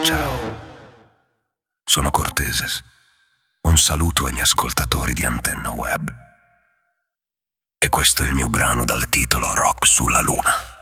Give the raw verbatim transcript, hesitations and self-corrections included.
Ciao. Sono Corteses. Un saluto agli ascoltatori di Antenna Web. E questo è il mio brano dal titolo Rock sulla Luna.